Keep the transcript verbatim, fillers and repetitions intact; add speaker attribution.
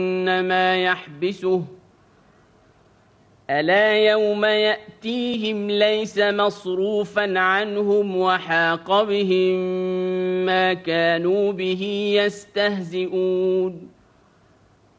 Speaker 1: ما يحبسه ألا يوم يأتيهم ليس مصروفا عنهم وحاق بهم ما كانوا به يستهزئون